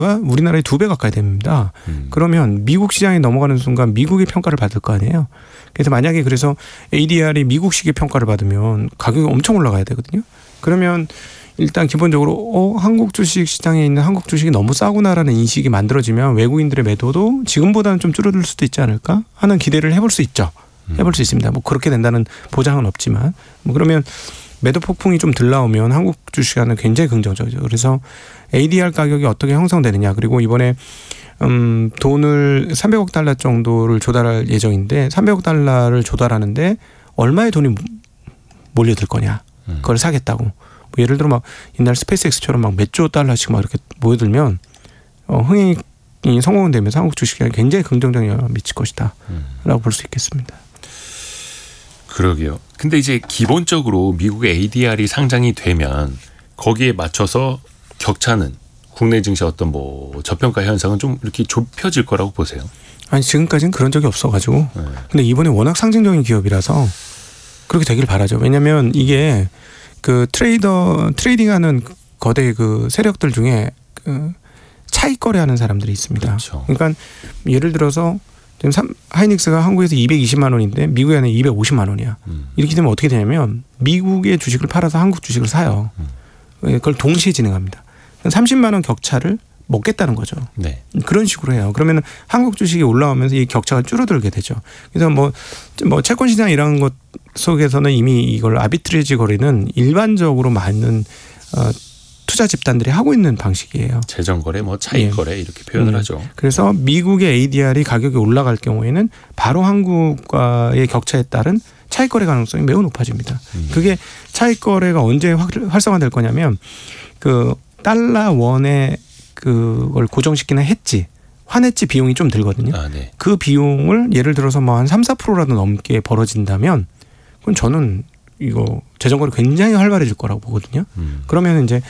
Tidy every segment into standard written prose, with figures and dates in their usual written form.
우리나라의 2배 가까이 됩니다. 그러면 미국 시장에 넘어가는 순간 미국의 평가를 받을 거 아니에요. 그래서 만약에 그래서 ADR이 미국식의 평가를 받으면 가격이 엄청 올라가야 되거든요. 그러면 일단 기본적으로 한국 주식 시장에 있는 한국 주식이 너무 싸구나라는 인식이 만들어지면 외국인들의 매도도 지금보다는 좀 줄어들 수도 있지 않을까 하는 기대를 해볼 수 있죠. 해볼 수 있습니다. 뭐 그렇게 된다는 보장은 없지만 뭐 그러면 매도 폭풍이 좀 덜 나오면 한국 주식은 굉장히 긍정적이죠. 그래서 ADR 가격이 어떻게 형성되느냐, 그리고 이번에 돈을 300억 달러 정도를 조달할 예정인데 300억 달러를 조달하는데 얼마의 돈이 몰려들 거냐, 그걸 사겠다고. 뭐 예를 들어 막 옛날 스페이스X처럼 막 몇 조 달러씩 막 이렇게 모여들면 흥행이 성공은 되면서 한국 주식에 굉장히 긍정적인 영향을 미칠 것이다라고 볼 수 있겠습니다. 그러게요. 근데 이제 기본적으로 미국의 ADR이 상장이 되면 거기에 맞춰서 격차는 국내 증시 어떤 뭐 저평가 현상은 좀 이렇게 좁혀질 거라고 보세요? 아니 지금까지는 그런 적이 없어가지고. 근데 이번에 워낙 상징적인 기업이라서 그렇게 되길 바라죠. 왜냐하면 이게 그 트레이딩하는 거대 그 세력들 중에 그 차익 거래하는 사람들이 있습니다. 그렇죠. 그러니까 예를 들어서 지금 하이닉스가 한국에서 220만 원인데 미국에는 250만 원이야. 이렇게 되면 어떻게 되냐면 미국의 주식을 팔아서 한국 주식을 사요. 그걸 동시에 진행합니다. 30만 원 격차를 먹겠다는 거죠. 네. 그런 식으로 해요. 그러면 한국 주식이 올라오면서 이 격차가 줄어들게 되죠. 그래서 뭐 채권 시장 이런 것 속에서는 이미 이걸 아비트레이지 거래는 일반적으로 많은 투자 집단들이 하고 있는 방식이에요. 재정거래, 뭐 차익거래 이렇게 표현을 하죠. 그래서 미국의 ADR이 가격이 올라갈 경우에는 바로 한국과의 격차에 따른 차익거래 가능성이 매우 높아집니다. 그게 차익거래가 언제 활성화될 거냐면 그 달러 원에 그걸 고정시키는 환해지 비용이 좀 들거든요. 네. 그 비용을 예를 들어서 뭐 한 3-4%라도 넘게 벌어진다면 그건 저는 이거 재정거래 굉장히 활발해질 거라고 보거든요. 그러면 이제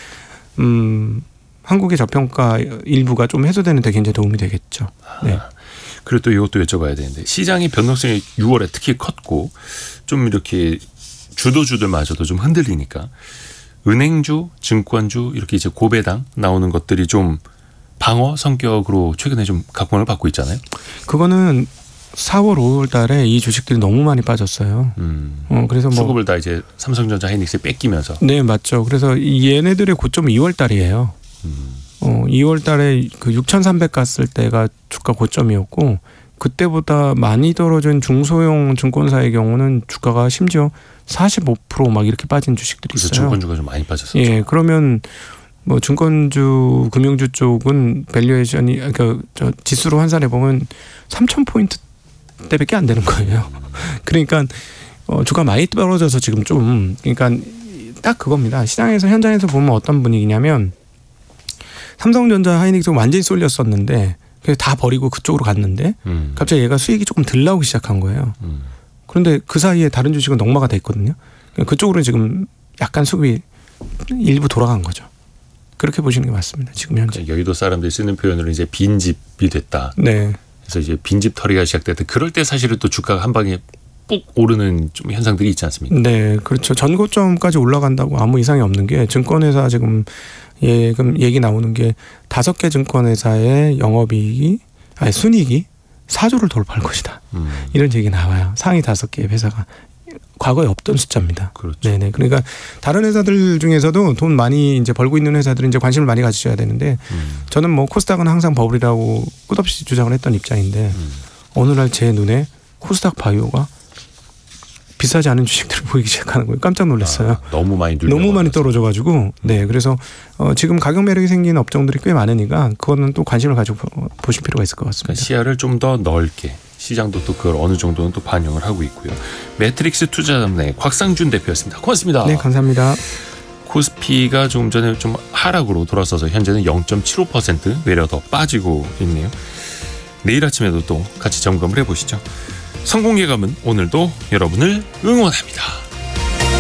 한국의 저평가 일부가 좀 해소되는 데 굉장히 도움이 되겠죠. 네. 그리고 또 이것도 여쭤봐야 되는데 시장의 변동성이 6월에 특히 컸고 좀 이렇게 주도주들마저도 좀 흔들리니까 은행주, 증권주 이렇게 이제 고배당 나오는 것들이 좀 방어 성격으로 최근에 좀 각광을 받고 있잖아요. 그거는 4월, 5월 달에 이 주식들이 너무 많이 빠졌어요. 그래서 뭐 수급을 다 이제 삼성전자, 하이닉스에 뺏기면서. 네, 맞죠. 그래서 얘네들의 고점은 2월 달이에요. 2월 달에 그 6,300 갔을 때가 주가 고점이었고 그때보다 많이 떨어진 중소형 증권사의 경우는 주가가 심지어 45% 막 이렇게 빠진 주식들이 있어요. 증권주가 좀 많이 빠졌었죠. 예, 그러면 뭐 증권주, 금융주 쪽은 밸류에이션이 그러니까 저 지수로 환산해 보면 3,000포인트 대밖에 안 되는 거예요. 그러니까 주가 많이 떨어져서 지금 좀 그러니까 딱 그겁니다. 시장에서 현장에서 보면 어떤 분위기냐면 삼성전자, 하이닉스 완전히 쏠렸었는데 그래서 다 버리고 그쪽으로 갔는데 갑자기 얘가 수익이 조금 덜 나오기 시작한 거예요. 그런데 그 사이에 다른 주식은 넉마가 돼 있거든요. 그쪽으로 지금 약간 수급이 일부 돌아간 거죠. 그렇게 보시는 게 맞습니다. 지금 현재. 여의도 사람들이 쓰는 표현으로 이제 빈집이 됐다. 네. 그래서 이제 빈집 털이가 시작됐다. 그럴 때 사실은 또 주가가 한 방에 뚝 오르는 좀 현상들이 있지 않습니까? 네, 그렇죠. 전고점까지 올라간다고 아무 이상이 없는 게 증권회사 지금 얘기 나오는 게 5개 증권회사의 순이익이 4조를 돌파할 것이다. 이런 얘기 나와요. 상위 5개의 회사가. 과거에 없던 숫자입니다. 그렇죠. 네네. 그러니까 다른 회사들 중에서도 돈 많이 이제 벌고 있는 회사들은 이제 관심을 많이 가지셔야 되는데 저는 뭐 코스닥은 항상 버블이라고 끝없이 주장을 했던 입장인데 어느 날 제 눈에 코스닥 바이오가 비싸지 않은 주식들을 보이기 시작하는 거예요. 깜짝 놀랐어요. 너무 많이 떨어져가지고. 네, 그래서 지금 가격 매력이 생긴 업종들이 꽤 많으니까 그거는 또 관심을 가지고 보실 필요가 있을 것 같습니다. 그러니까 시야를 좀 더 넓게 시장도 또 그걸 어느 정도는 또 반영을 하고 있고요. 매트릭스 투자자문의 곽상준 대표였습니다. 고맙습니다. 네, 감사합니다. 코스피가 조금 전에 좀 하락으로 돌아서서 현재는 0.75% 외려 더 빠지고 있네요. 내일 아침에도 또 같이 점검을 해보시죠. 성공예감은 오늘도 여러분을 응원합니다.